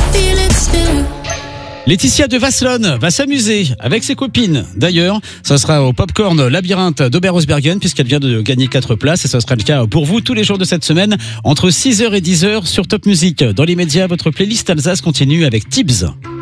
feel it still. Laetitia de Vasselonne va s'amuser avec ses copines. D'ailleurs, ça sera au Popcorn Labyrinthe d'Oberhausbergen puisqu'elle vient de gagner 4 places et ça sera le cas pour vous tous les jours de cette semaine entre 6h et 10h sur Top Music. Dans les médias, votre playlist Alsace continue avec Tibbs.